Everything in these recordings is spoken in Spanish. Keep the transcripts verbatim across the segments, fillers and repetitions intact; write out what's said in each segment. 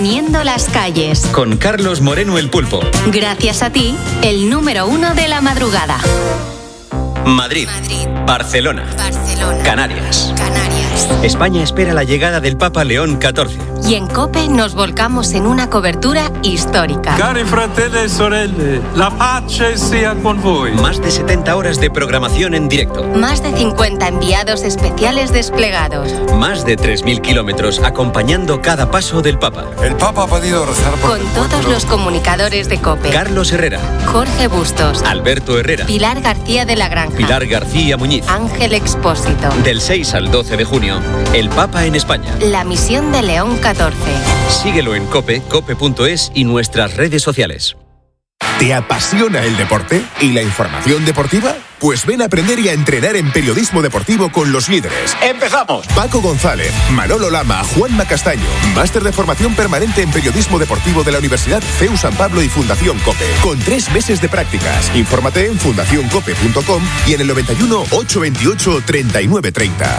Poniendo las calles. Con Carlos Moreno el Pulpo. Gracias a ti, el número uno de la madrugada. Madrid, Madrid. Barcelona, Barcelona. Canarias. Canarias. España espera la llegada del Papa León catorce. Y en COPE nos volcamos en una cobertura histórica. Cari fratelli e sorelle, la pace sia con voi. Más de setenta horas de programación en directo. Más de cincuenta enviados especiales desplegados. Más de tres mil kilómetros acompañando cada paso del Papa. El Papa ha podido rezar por Con todos los comunicadores de COPE. Carlos Herrera, Jorge Bustos, Alberto Herrera, Pilar García de la Granja, Pilar García Muñiz. Ángel Expósito. Del seis al doce de junio, el Papa en España. La misión de León catorce. Síguelo en COPE, cope punto es y nuestras redes sociales. ¿Te apasiona el deporte y la información deportiva? Pues ven a aprender y a entrenar en periodismo deportivo con los líderes. ¡Empezamos! Paco González, Manolo Lama, Juanma Castaño. Máster de formación permanente en periodismo deportivo de la Universidad C E U San Pablo y Fundación COPE. Con tres meses de prácticas. Infórmate en fundación cope punto com y en el noventa y uno, ochocientos veintiocho, treinta y nueve treinta.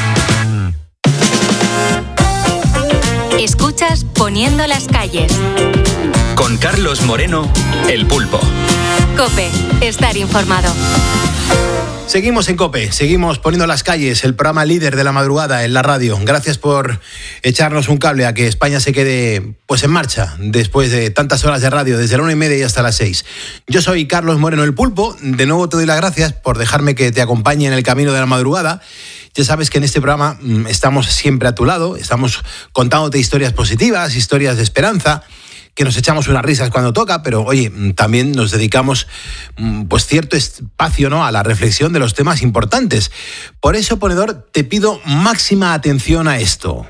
Escuchas Poniendo las calles. Con Carlos Moreno, el Pulpo. COPE, estar informado. Seguimos en COPE, seguimos Poniendo las calles, el programa líder de la madrugada en la radio. Gracias por echarnos un cable a que España se quede pues en marcha después de tantas horas de radio, desde la una y media y hasta las seis. Yo soy Carlos Moreno el Pulpo. De nuevo te doy las gracias por dejarme que te acompañe en el camino de la madrugada. Ya sabes que en este programa mmm, estamos siempre a tu lado, estamos contándote historias positivas, historias de esperanza, que nos echamos unas risas cuando toca, pero oye, también nos dedicamos pues cierto espacio, ¿no?, a la reflexión de los temas importantes. Por eso, ponedor, te pido máxima atención a esto.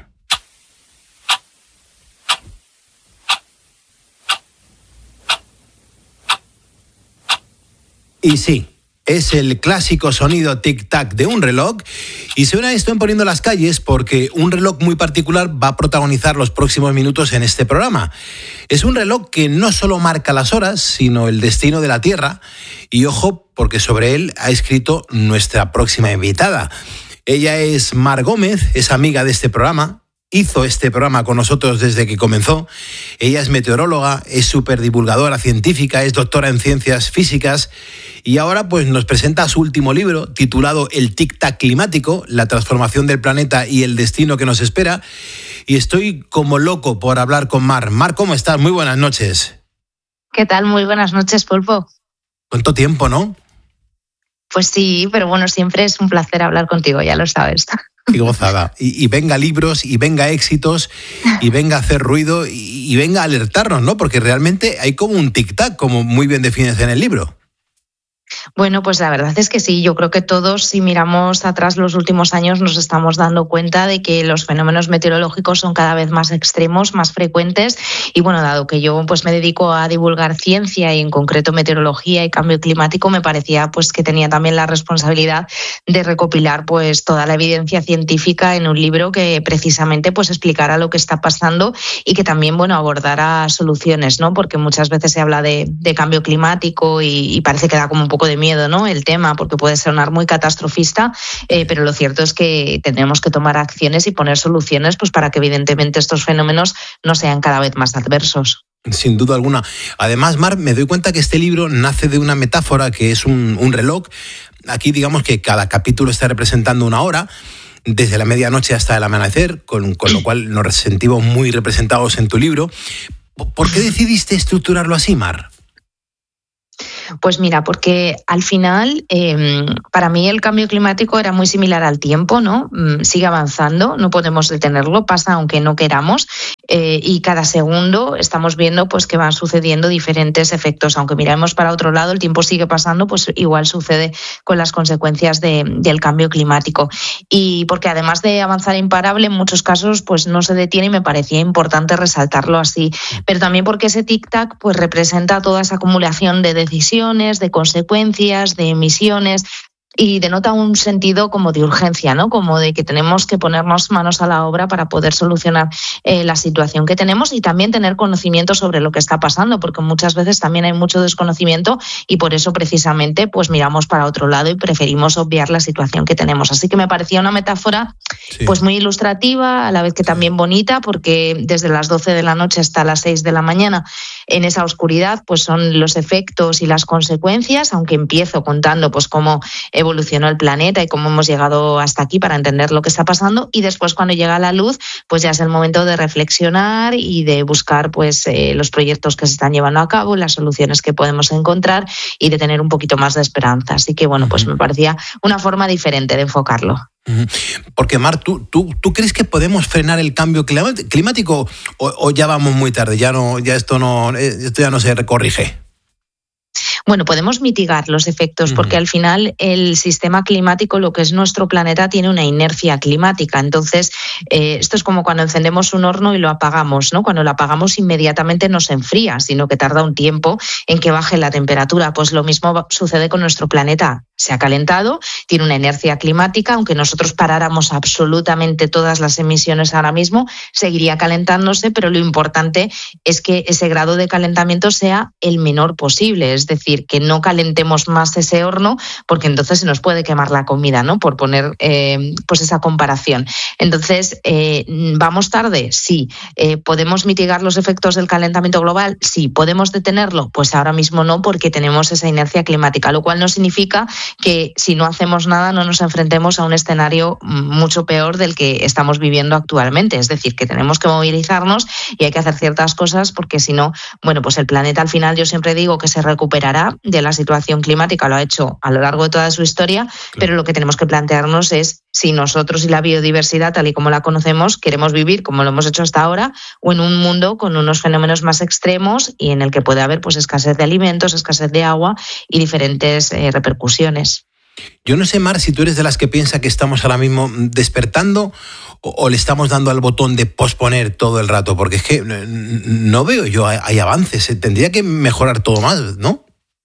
Y sí, es el clásico sonido tic-tac de un reloj, y suena esto en Poniendo las calles porque un reloj muy particular va a protagonizar los próximos minutos en este programa. Es un reloj que no solo marca las horas, sino el destino de la Tierra, y ojo, porque sobre él ha escrito nuestra próxima invitada. Ella es Mar Gómez, es amiga de este programa. Hizo este programa con nosotros desde que comenzó. Ella es meteoróloga, es superdivulgadora científica, es doctora en ciencias físicas y ahora pues nos presenta su último libro titulado El tic-tac climático, la transformación del planeta y el destino que nos espera. Y estoy como loco por hablar con Mar. Mar, ¿cómo estás? Muy buenas noches. ¿Qué tal? Muy buenas noches, Pulpo. ¿Cuánto tiempo, no? Pues sí, pero bueno, siempre es un placer hablar contigo, ya lo sabes. Qué gozada. Y, y venga libros, y venga éxitos, y venga a hacer ruido, y, y venga a alertarnos, ¿no? Porque realmente hay como un tic-tac, como muy bien defines en el libro. Bueno, pues la verdad es que sí, yo creo que todos, si miramos atrás los últimos años, nos estamos dando cuenta de que los fenómenos meteorológicos son cada vez más extremos, más frecuentes, y bueno, dado que yo pues me dedico a divulgar ciencia y en concreto meteorología y cambio climático, me parecía pues que tenía también la responsabilidad de recopilar pues toda la evidencia científica en un libro que precisamente pues explicara lo que está pasando y que también, bueno, abordara soluciones, ¿no? Porque muchas veces se habla de, de cambio climático y, y parece que da como un poco de miedo, ¿no?, el tema, porque puede sonar muy catastrofista, eh, pero lo cierto es que tenemos que tomar acciones y poner soluciones pues para que evidentemente estos fenómenos no sean cada vez más adversos. Sin duda alguna. Además, Mar, me doy cuenta que este libro nace de una metáfora que es un, un reloj. Aquí digamos que cada capítulo está representando una hora, desde la medianoche hasta el amanecer, con, con lo cual nos sentimos muy representados en tu libro. ¿Por qué decidiste estructurarlo así, Mar? Pues mira, porque al final eh, para mí el cambio climático era muy similar al tiempo, ¿no? Sigue avanzando, no podemos detenerlo, pasa aunque no queramos, eh, y cada segundo estamos viendo pues que van sucediendo diferentes efectos. Aunque miremos para otro lado, el tiempo sigue pasando, pues igual sucede con las consecuencias de, del cambio climático. Y porque además de avanzar imparable, en muchos casos pues no se detiene, y me parecía importante resaltarlo así. Pero también porque ese tic-tac pues representa toda esa acumulación de decisiones, de consecuencias, de emisiones, y denota un sentido como de urgencia, ¿no? Como de que tenemos que ponernos manos a la obra para poder solucionar eh, la situación que tenemos y también tener conocimiento sobre lo que está pasando, porque muchas veces también hay mucho desconocimiento y por eso precisamente pues miramos para otro lado y preferimos obviar la situación que tenemos. Así que me parecía una metáfora sí. pues muy ilustrativa, a la vez que también bonita, porque desde las doce de la noche hasta las seis de la mañana en esa oscuridad pues son los efectos y las consecuencias, aunque empiezo contando pues cómo evolucionó el planeta y cómo hemos llegado hasta aquí para entender lo que está pasando, y después cuando llega la luz pues ya es el momento de reflexionar y de buscar pues eh, los proyectos que se están llevando a cabo, las soluciones que podemos encontrar y de tener un poquito más de esperanza. Así que bueno, pues me parecía una forma diferente de enfocarlo. Porque Mar, ¿tú, tú, ¿tú crees que podemos frenar el cambio climático o, o ya vamos muy tarde? Ya no, ya esto no, esto ya no se corrige. Bueno, podemos mitigar los efectos porque al final el sistema climático, lo que es nuestro planeta, tiene una inercia climática. Entonces, eh, esto es como cuando encendemos un horno y lo apagamos, ¿no? Cuando lo apagamos inmediatamente no se enfría, sino que tarda un tiempo en que baje la temperatura. Pues lo mismo sucede con nuestro planeta. Se ha calentado, tiene una inercia climática, aunque nosotros paráramos absolutamente todas las emisiones ahora mismo, seguiría calentándose, pero lo importante es que ese grado de calentamiento sea el menor posible, es decir, que no calentemos más ese horno, porque entonces se nos puede quemar la comida, ¿no? Por poner eh, pues esa comparación. Entonces, eh, ¿vamos tarde? Sí. Eh, ¿Podemos mitigar los efectos del calentamiento global? Sí. ¿Podemos detenerlo? Pues ahora mismo no, porque tenemos esa inercia climática, lo cual no significa que si no hacemos nada no nos enfrentemos a un escenario mucho peor del que estamos viviendo actualmente. Es decir, que tenemos que movilizarnos y hay que hacer ciertas cosas, porque si no, bueno, pues el planeta al final, yo siempre digo que se recuperará de la situación climática, lo ha hecho a lo largo de toda su historia, claro. Pero lo que tenemos que plantearnos es si nosotros y la biodiversidad, tal y como la conocemos, queremos vivir como lo hemos hecho hasta ahora o en un mundo con unos fenómenos más extremos y en el que puede haber pues escasez de alimentos, escasez de agua y diferentes eh, repercusiones. Yo no sé, Mar, si tú eres de las que piensa que estamos ahora mismo despertando o, o le estamos dando al botón de posponer todo el rato, porque es que no veo yo, hay avances, tendría que mejorar todo más, ¿no?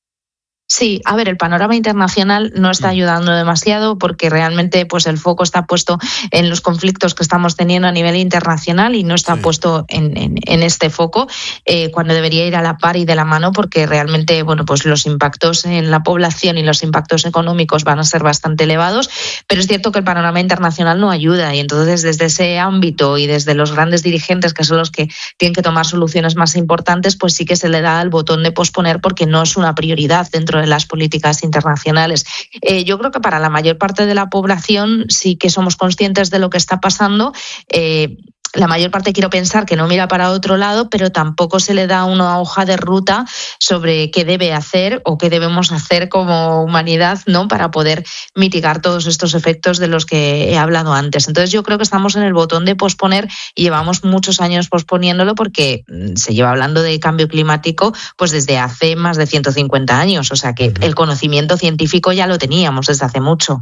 Sí, a ver, el panorama internacional no está ayudando demasiado porque realmente pues el foco está puesto en los conflictos que estamos teniendo a nivel internacional y no está sí. puesto en, en, en este foco eh, cuando debería ir a la par y de la mano, porque realmente bueno pues los impactos en la población y los impactos económicos van a ser bastante elevados, pero es cierto que el panorama internacional no ayuda y entonces desde ese ámbito y desde los grandes dirigentes, que son los que tienen que tomar soluciones más importantes, pues sí que se le da el botón de posponer porque no es una prioridad dentro de las políticas internacionales. Eh, yo creo que para la mayor parte de la población sí que somos conscientes de lo que está pasando. Eh, La mayor parte quiero pensar que no mira para otro lado, pero tampoco se le da una hoja de ruta sobre qué debe hacer o qué debemos hacer como humanidad, ¿no? Para poder mitigar todos estos efectos de los que he hablado antes. Entonces yo creo que estamos en el botón de posponer y llevamos muchos años posponiéndolo porque se lleva hablando de cambio climático pues desde hace más de ciento cincuenta años. O sea que el conocimiento científico ya lo teníamos desde hace mucho.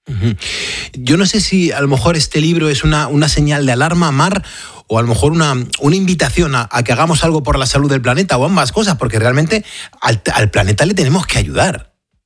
Yo no sé si a lo mejor este libro es una, una señal de alarma, Mar, o a lo mejor una, una invitación a, a que hagamos algo por la salud del planeta, o ambas cosas, porque realmente al, al planeta le tenemos que ayudar.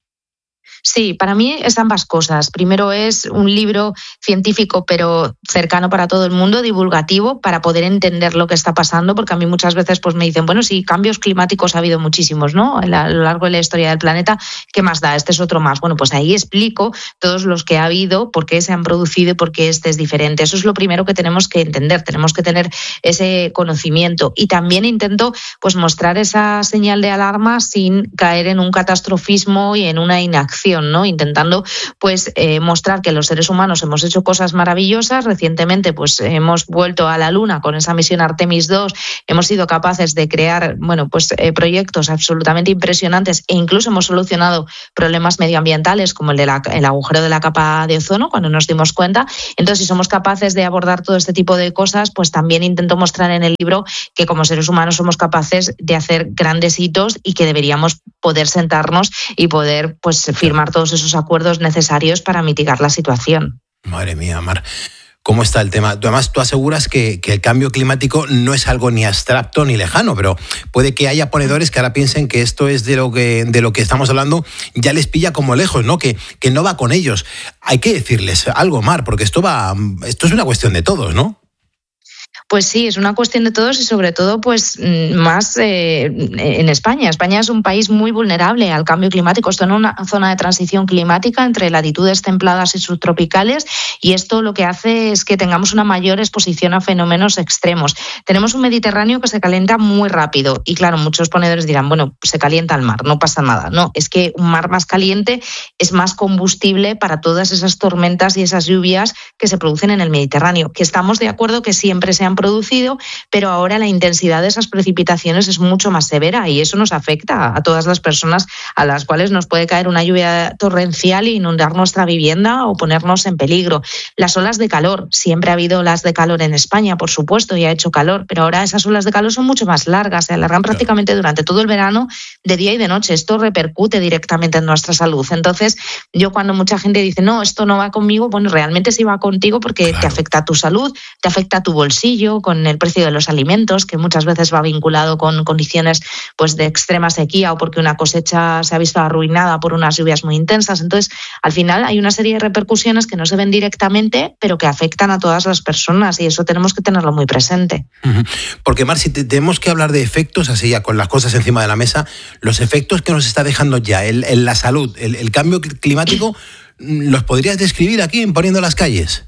Sí, para mí es ambas cosas. Primero es un libro científico, pero cercano para todo el mundo, divulgativo, para poder entender lo que está pasando, porque a mí muchas veces pues me dicen, bueno, sí, cambios climáticos ha habido muchísimos, ¿no? A lo largo de la historia del planeta, ¿qué más da? Este es otro más. Bueno, pues ahí explico todos los que ha habido, por qué se han producido y por qué este es diferente. Eso es lo primero que tenemos que entender, tenemos que tener ese conocimiento. Y también intento pues mostrar esa señal de alarma sin caer en un catastrofismo y en una inacción, ¿no? Intentando pues eh, mostrar que los seres humanos hemos hecho cosas maravillosas. Recientemente pues hemos vuelto a la Luna con esa misión Artemis dos, hemos sido capaces de crear bueno pues eh, proyectos absolutamente impresionantes e incluso hemos solucionado problemas medioambientales como el del el agujero de la capa de ozono cuando nos dimos cuenta. Entonces, si somos capaces de abordar todo este tipo de cosas, pues también intento mostrar en el libro que como seres humanos somos capaces de hacer grandes hitos y que deberíamos poder sentarnos y poder pues firmar todos esos acuerdos necesarios para mitigar la situación. Madre mía, Mar. cómo está el tema. Además, tú aseguras que, que el cambio climático no es algo ni abstracto ni lejano, pero puede que haya ponedores que ahora piensen que esto es de lo que, de lo que estamos hablando, ya les pilla como lejos, ¿no? Que, que no va con ellos. Hay que decirles algo, Mar, porque esto va, esto es una cuestión de todos, ¿no? Pues sí, es una cuestión de todos y sobre todo pues más eh, en España. España es un país muy vulnerable al cambio climático. Está en una zona de transición climática entre latitudes templadas y subtropicales y esto lo que hace es que tengamos una mayor exposición a fenómenos extremos. Tenemos un Mediterráneo que se calienta muy rápido y claro, muchos ponedores dirán, bueno, se calienta el mar, no pasa nada. No, es que un mar más caliente es más combustible para todas esas tormentas y esas lluvias que se producen en el Mediterráneo, que estamos de acuerdo que siempre se han producido, pero ahora la intensidad de esas precipitaciones es mucho más severa y eso nos afecta a todas las personas a las cuales nos puede caer una lluvia torrencial e inundar nuestra vivienda o ponernos en peligro. Las olas de calor, siempre ha habido olas de calor en España, por supuesto, y ha hecho calor, pero ahora esas olas de calor son mucho más largas, se alargan prácticamente durante todo el verano, de día y de noche. Esto repercute directamente en nuestra salud. Entonces, yo cuando mucha gente dice, no, esto no va conmigo, bueno, realmente sí va contigo porque claro, te afecta a tu salud, te afecta a tu bolsillo, con el precio de los alimentos, que muchas veces va vinculado con condiciones pues, de extrema sequía o porque una cosecha se ha visto arruinada por unas lluvias muy intensas. Entonces, al final hay una serie de repercusiones que no se ven directamente, pero que afectan a todas las personas y eso tenemos que tenerlo muy presente. Porque, Mar, si tenemos que hablar de efectos, así ya con las cosas encima de la mesa, los efectos que nos está dejando ya en, en la salud, el, el cambio climático, ¿los podrías describir aquí en Poniendo las Calles?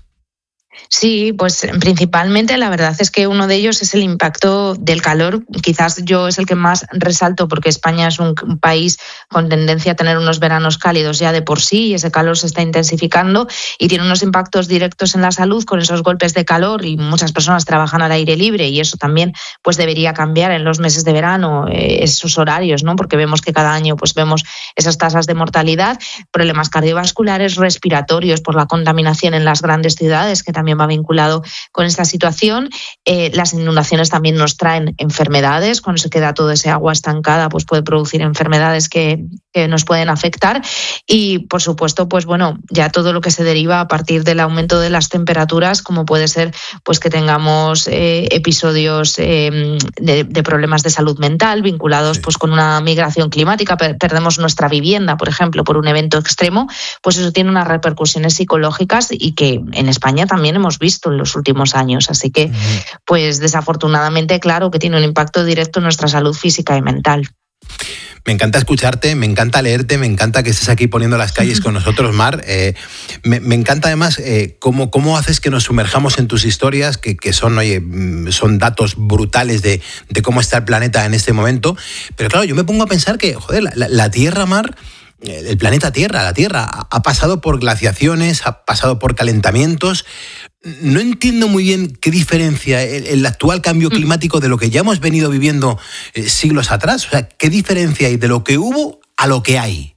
Sí, pues principalmente la verdad es que uno de ellos es el impacto del calor. Quizás yo es el que más resalto porque España es un país con tendencia a tener unos veranos cálidos ya de por sí y ese calor se está intensificando y tiene unos impactos directos en la salud con esos golpes de calor y muchas personas trabajan al aire libre y eso también pues debería cambiar en los meses de verano, eh, esos horarios, ¿no? Porque vemos que cada año pues vemos esas tasas de mortalidad, problemas cardiovasculares, respiratorios por la contaminación en las grandes ciudades que también va vinculado con esta situación. Eh, las inundaciones también nos traen enfermedades. Cuando se queda todo ese agua estancada, pues puede producir enfermedades que, que nos pueden afectar. Y, por supuesto, pues bueno, ya todo lo que se deriva a partir del aumento de las temperaturas, como puede ser pues que tengamos eh, episodios eh, de, de problemas de salud mental vinculados sí. pues con una migración climática, per- perdemos nuestra vivienda, por ejemplo, por un evento extremo, pues eso tiene unas repercusiones psicológicas y que en España también hemos visto en los últimos años. Así que, pues desafortunadamente, claro que tiene un impacto directo en nuestra salud física y mental. Me encanta escucharte, me encanta leerte, me encanta que estés aquí poniendo las calles con nosotros, Mar. Eh, me, me encanta además eh, cómo, cómo haces que nos sumerjamos en tus historias, que, que son, oye, son datos brutales de, de cómo está el planeta en este momento. Pero claro, yo me pongo a pensar que, joder, la, la, la Tierra, Mar, el planeta Tierra, la Tierra, ha pasado por glaciaciones, ha pasado por calentamientos. No entiendo muy bien qué diferencia el, el actual cambio climático de lo que ya hemos venido viviendo eh, siglos atrás. O sea, ¿qué diferencia hay de lo que hubo a lo que hay?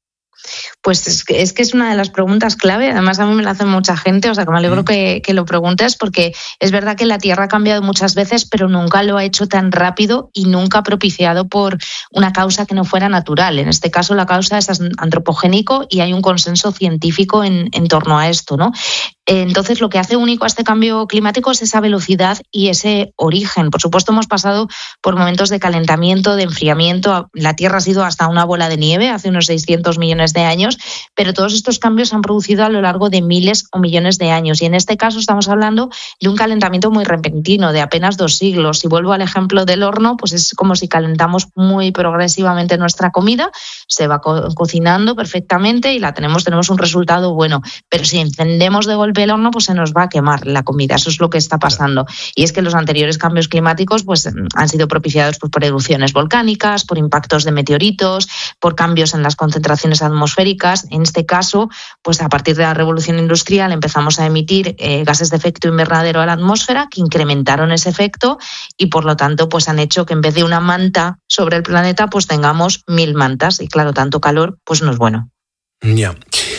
Pues es que, es que es una de las preguntas clave, además a mí me la hace mucha gente, o sea que me alegro que, que lo preguntes porque es verdad que la Tierra ha cambiado muchas veces, pero nunca lo ha hecho tan rápido y nunca propiciado por una causa que no fuera natural. En este caso la causa es antropogénico y hay un consenso científico en, en torno a esto, ¿no? Entonces, lo que hace único a este cambio climático es esa velocidad y ese origen. Por supuesto, hemos pasado por momentos de calentamiento, de enfriamiento. La Tierra ha sido hasta una bola de nieve hace unos seiscientos millones de años, pero todos estos cambios se han producido a lo largo de miles o millones de años. Y en este caso estamos hablando de un calentamiento muy repentino, de apenas dos siglos. Si vuelvo al ejemplo del horno, pues es como si calentamos muy progresivamente nuestra comida, se va co- cocinando perfectamente y la tenemos, tenemos un resultado bueno. Pero si encendemos de golpe el horno, pues se nos va a quemar la comida. Eso es lo que está pasando. Y es que los anteriores cambios climáticos pues, han sido propiciados pues, por erupciones volcánicas, por impactos de meteoritos, por cambios en las concentraciones atmosféricas. En este caso, pues a partir de la revolución industrial empezamos a emitir eh, gases de efecto invernadero a la atmósfera que incrementaron ese efecto y por lo tanto pues han hecho que en vez de una manta sobre el planeta pues tengamos mil mantas y claro, tanto calor pues no es bueno. Ya. Yeah.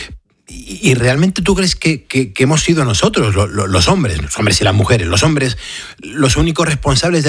¿Y realmente tú crees que, que, que hemos sido nosotros, los, los hombres, los hombres y las mujeres, los hombres, los únicos responsables del